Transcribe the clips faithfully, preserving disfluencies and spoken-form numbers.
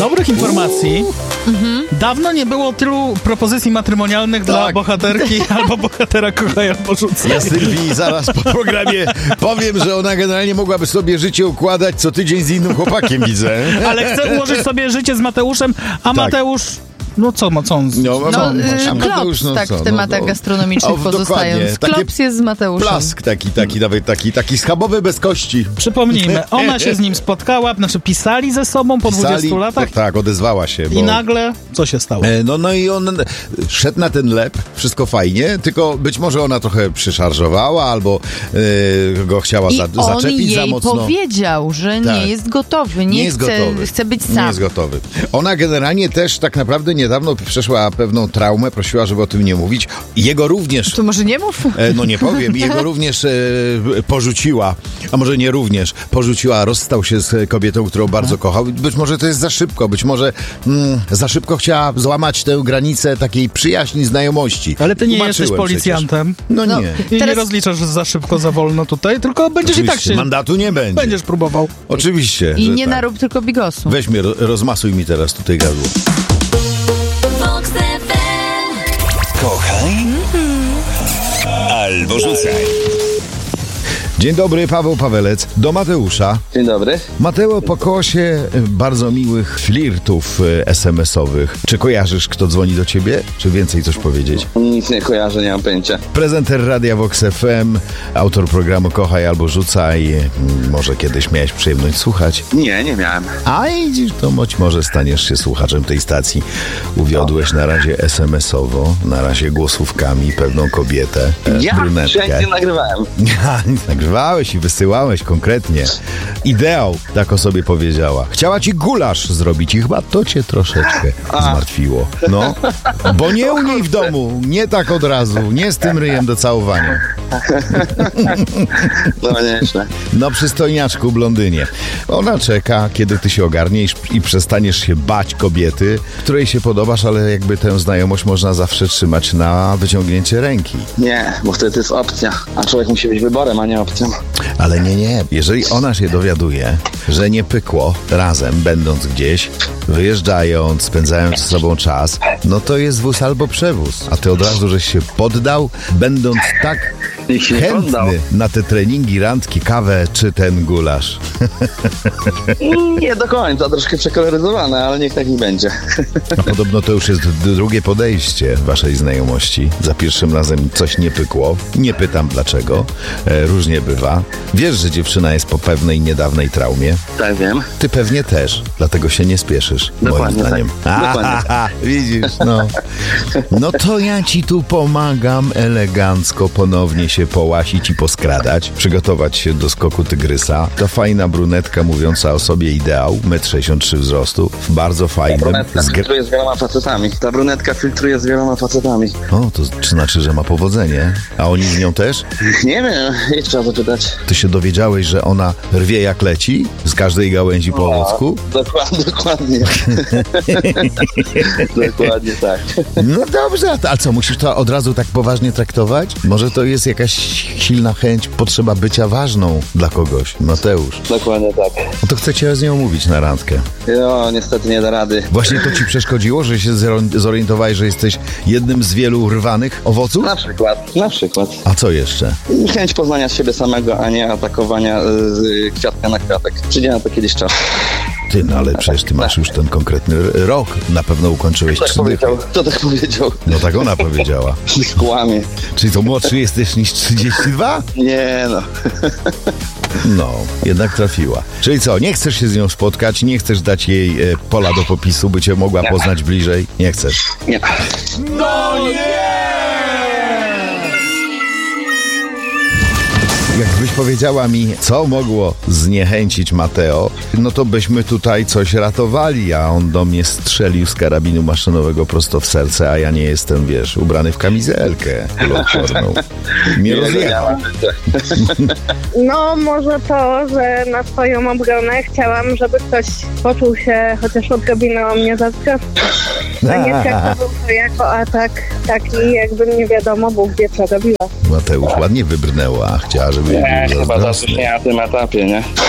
dobrych informacji. Mhm. Dawno nie było tylu propozycji matrymonialnych tak. dla bohaterki albo bohatera Kochaj albo Rzucaj. Ja Sylwii zaraz po programie powiem, że ona generalnie mogłaby sobie życie układać co tydzień z innym chłopakiem, widzę. Ale chce ułożyć sobie życie z Mateuszem, a tak. Mateusz... No co, co on... No, co on y, klops, no, tak, co? w tematach no, gastronomicznych o, pozostając. Klops jest z Mateuszem. Plask taki, taki, taki, taki, taki schabowy bez kości. Przypomnijmy, ona się z nim spotkała, znaczy pisali ze sobą po pisali, dwudziestu latach. Tak, tak, odezwała się. Bo... I nagle, co się stało? E, no, no i on szedł na ten lep, wszystko fajnie, tylko być może ona trochę przyszarżowała, albo e, go chciała I za, zaczepić za mocno. I on jej powiedział, że tak. nie jest gotowy, nie, nie jest chce, gotowy. chce być sam. Nie jest gotowy. Ona generalnie też tak naprawdę niedawno przeszła pewną traumę, prosiła, żeby o tym nie mówić. Jego również... To może nie mów? E, no nie powiem. Jego również e, porzuciła, a może nie również, porzuciła, rozstał się z kobietą, którą bardzo kochał. Być może to jest za szybko, być może mm, za szybko chciała złamać tę granicę takiej przyjaźni, znajomości. Ale ty nie Tłumaczyłem jesteś policjantem. No, no nie. I teraz... nie rozliczasz za szybko, za wolno tutaj, tylko będziesz Oczywiście. i tak się... Mandatu nie będzie. Będziesz próbował. Oczywiście. I nie tak. narób tylko bigosu. Weź mnie, rozmasuj mi teraz tutaj gardło. Kochaj albo rzucaj. Dzień dobry, Paweł Pawelec. Do Mateusza. Dzień dobry. Mateo, po kłosie bardzo miłych flirtów es em es owych. Czy kojarzysz, kto dzwoni do ciebie? Czy więcej coś powiedzieć? Nic nie kojarzę, nie mam pojęcia. Prezenter Radia Vox F M, autor programu Kochaj albo Rzucaj. Może kiedyś miałeś przyjemność słuchać? Nie, nie miałem. A idziesz, to być może staniesz się słuchaczem tej stacji. Uwiodłeś na razie es em es owo, na razie głosówkami pewną kobietę, ja brunetkę. wszędzie nagrywałem. Nagrywałeś i wysyłałeś konkretnie. Ideał, tak o sobie powiedziała. Chciała ci gulasz zrobić i chyba to cię troszeczkę A. zmartwiło. No, bo nie u niej w domu, nie tak od razu, nie z tym ryjem do całowania. No nieźle. No przystojniaczku, blondynie. Ona czeka, kiedy ty się ogarniesz i przestaniesz się bać kobiety, której się podobasz, ale jakby tę znajomość można zawsze trzymać na wyciągnięcie ręki. Nie, bo wtedy to jest opcja, a człowiek musi być wyborem, a nie opcją. Ale nie, nie. Jeżeli ona się dowiaduje, że nie pykło razem, będąc gdzieś, wyjeżdżając, spędzając z sobą czas, no to jest wóz albo przewóz. A ty od razu żeś się poddał, będąc tak chętny na te treningi, randki, kawę czy ten gulasz. Nie do końca, troszkę przekoloryzowane, ale niech tak nie będzie. A podobno to już jest drugie podejście waszej znajomości. Za pierwszym razem coś nie pykło. Nie pytam dlaczego. E, różnie bywa. Wiesz, że dziewczyna jest po pewnej niedawnej traumie. Tak, wiem. Ty pewnie też, dlatego się nie spieszysz, Dokładnie moim zdaniem. Tak. A, Dokładnie a, a, widzisz, no. No to ja ci tu pomagam elegancko ponownie się połasić i poskradać, przygotować się do skoku tygrysa. Ta fajna brunetka mówiąca o sobie ideał, metr sześćdziesiąt trzy wzrostu, w bardzo fajnym... Ta brunetka zgr- filtruje z wieloma facetami. Ta brunetka filtruje z wieloma facetami. O, to znaczy, że ma powodzenie. A oni z nią też? Nie wiem, jej trzeba zapytać. Ty się dowiedziałeś, że ona rwie jak leci? Z każdej gałęzi po owocku? Dokładnie, dokładnie. Dokładnie tak. No dobrze, a co, musisz to od razu tak poważnie traktować? Może to jest jakaś silna chęć, potrzeba bycia ważną dla kogoś, Mateusz. Dokładnie tak. No to chcecie z nią mówić na randkę. No, niestety nie da rady. Właśnie to ci przeszkodziło, że się zorientowałeś, że jesteś jednym z wielu rwanych owoców? Na przykład, na przykład. A co jeszcze? Chęć poznania siebie samego, a nie atakowania z kwiatka na kwiatek. Przyjdzie na to kiedyś czas. Ty, no ale przecież ty masz już ten konkretny rok. Na pewno ukończyłeś Kto tak trzy dychy. powiedział? Kto tak powiedział? No tak ona powiedziała. Kłamie. Czyli to młodszy jesteś niż trzydzieści dwa? Nie no. No, jednak trafiła. Czyli co, nie chcesz się z nią spotkać, nie chcesz dać jej e, pola do popisu, by cię mogła nie. poznać bliżej? Nie chcesz. Nie. No nie! Jakbyś powiedziała mi, co mogło zniechęcić Mateo, no to byśmy tutaj coś ratowali, a on do mnie strzelił z karabinu maszynowego prosto w serce, a ja nie jestem, wiesz, ubrany w kamizelkę kuloodporną. Mnie rozjechał. No może to, że na swoją obronę chciałam, żeby ktoś poczuł się chociaż odrobinę o mnie zazdrosny. A nie traktował to jako atak taki, jakbym nie wiadomo Bóg wie co robiła. Mateusz ładnie wybrnęła, chciała, żeby Nie, był chyba zazdrosny. zacznie na tym etapie, nie?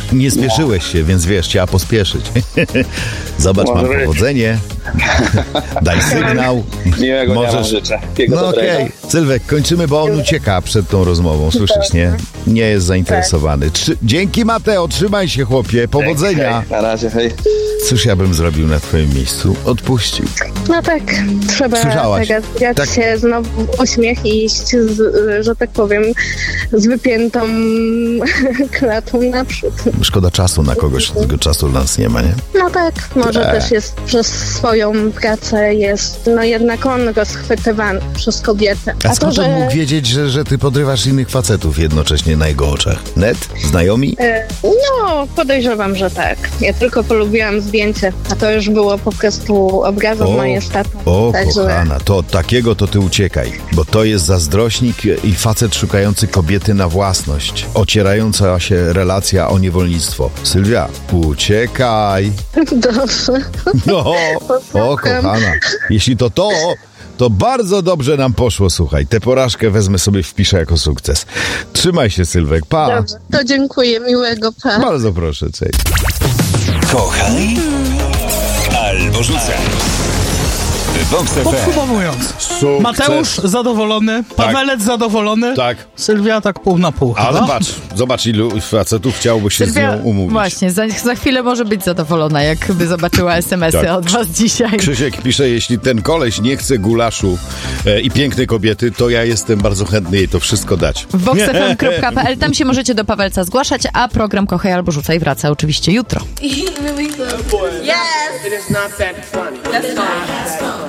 Nie spieszyłeś się, więc wiesz, trzeba pospieszyć. Zobacz, Może mam być. powodzenie. Daj sygnał. Miłego dnia wam życzę. Wszystkiego No dobrego. okej. Okay. Sylwek, kończymy, bo on ucieka przed tą rozmową. Słyszysz, nie? Nie jest zainteresowany. Trzy... Dzięki, Mateo. Trzymaj się, chłopie. Powodzenia. Hej, na razie, hej. Cóż ja bym zrobił na twoim miejscu? Odpuścił. No tak, trzeba Słyszałaś? teraz zgrać Tak. się znowu w uśmiech i iść, z, że tak powiem, z wypiętą klatą naprzód. Szkoda czasu na kogoś, tego czasu dla nas nie ma, nie? No tak, może Tak. też jest przez swoją pracę jest, no jednak on rozchwytywany przez kobietę. A skąd on mógł wiedzieć, że, że ty podrywasz innych facetów jednocześnie na jego oczach? Net? Znajomi? E, No, podejrzewam, że tak. Ja tylko polubiłam zdjęcie, a to już było po prostu obrazem majestatu. o Także- kochana, to od takiego to ty uciekaj, bo to jest zazdrośnik i facet szukający kobiety na własność, ocierająca się relacja o niewolnictwo. Sylwia, uciekaj! Dobrze. No, o Posłucham. kochana, jeśli to to, to bardzo dobrze nam poszło, słuchaj. Tę porażkę wezmę sobie, wpiszę jako sukces. Trzymaj się, Sylwek, pa! Dobrze, to dziękuję, miłego pa. Bardzo proszę, cześć. Kochaj albo rzucaj. Vox F M. Podsumowując, Sukces. Mateusz zadowolony, Pawelec zadowolony, Tak. Sylwia tak pół na pół. Ale chyba. patrz, zobacz ilu facetów chciałoby się z nią umówić. Właśnie, za, za chwilę może być zadowolona, jakby zobaczyła es em esy Tak. od was dzisiaj. Krzysiek pisze, jeśli ten koleś nie chce gulaszu e, i pięknej kobiety, to ja jestem bardzo chętny jej to wszystko dać. vox f m kropka p l, tam się możecie do Pawelca zgłaszać, a program Kochaj albo Rzucaj wraca oczywiście jutro. Yes! It is not that funny. That's fine.